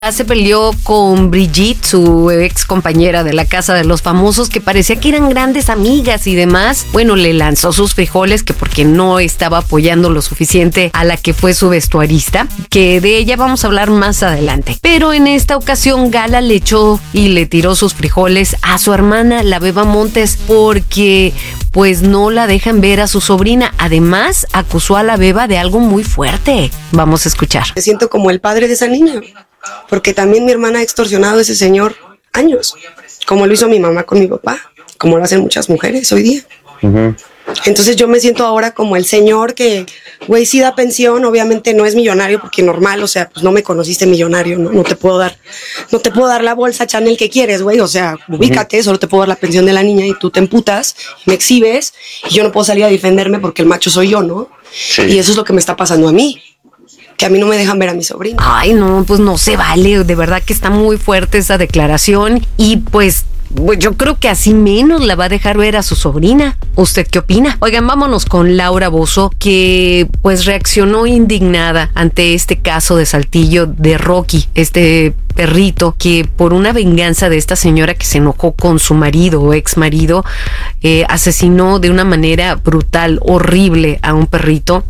Se peleó con Brigitte, su ex compañera de la Casa de los Famosos, que parecía que eran grandes amigas y demás. Bueno, le lanzó sus frijoles que porque no estaba apoyando lo suficiente a la que fue su vestuarista, que de ella vamos a hablar más adelante. Pero en esta ocasión Gala le echó y le tiró sus frijoles a su hermana, la Beba Montes, porque pues no la dejan ver a su sobrina. Además, acusó a la Beba de algo muy fuerte. Vamos a escuchar. Me siento como el padre de esa niña, porque también mi hermana ha extorsionado a ese señor años, como lo hizo mi mamá con mi papá, como lo hacen muchas mujeres hoy día. Uh-huh. Entonces yo me siento ahora como el señor que, güey, sí da pensión, obviamente no es millonario porque normal, o sea, pues no me conociste millonario, no te puedo dar la bolsa Chanel que quieres, güey, o sea, ubícate, solo te puedo dar la pensión de la niña y tú te emputas, me exhibes y yo no puedo salir a defenderme porque el macho soy yo, ¿no? Sí. Y eso es lo que me está pasando a mí, que a mí no me dejan ver a mi sobrina. Ay, no, pues no se vale, de verdad que está muy fuerte esa declaración y pues yo creo que así menos la va a dejar ver a su sobrina. ¿Usted qué opina? Oigan, vámonos con Laura Bozzo, que pues reaccionó indignada ante este caso de Saltillo de Rocky, este perrito que por una venganza de esta señora que se enojó con su marido o ex marido, asesinó de una manera brutal, horrible a un perrito.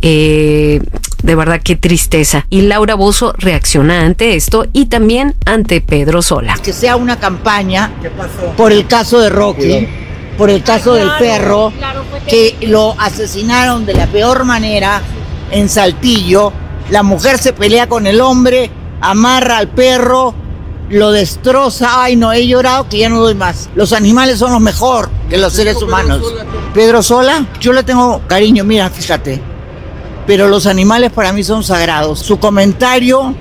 De verdad, qué tristeza. Y Laura Bozzo reacciona ante esto y también ante Pedro Sola. Que sea una campaña por el caso de Rocky, por el caso del perro, que lo asesinaron de la peor manera en Saltillo. La mujer se pelea con el hombre, amarra al perro, lo destroza. Ay, no, he llorado que ya no doy más. Los animales son los mejor que los seres humanos. Pedro Sola, yo le tengo cariño, mira, fíjate. Pero los animales para mí son sagrados. Su comentario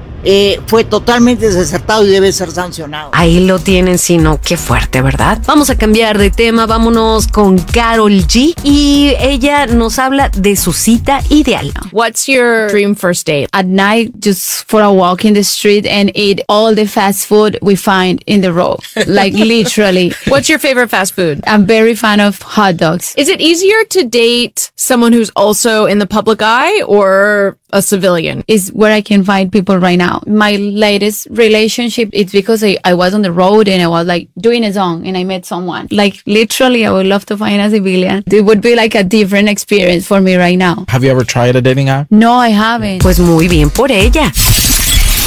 fue totalmente desacertado y debe ser sancionado. Ahí lo tienen, sino qué fuerte, ¿verdad? Vamos a cambiar de tema, vámonos con Karol G y ella nos habla de su cita ideal. What's your dream first date? At night, just for a walk in the street and eat all the fast food we find in the road. Like literally. What's your favorite fast food? I'm very fan of hot dogs. Is it easier to date someone who's also in the public eye or a civilian? Is where I can find people right now. My latest relationship, it's because I was on the road and I was like doing a song and I met someone. Like literally, I would love to find a civilian. It would be like a different experience for me right now. Have you ever tried a dating app? No, I haven't. Pues muy bien por ella.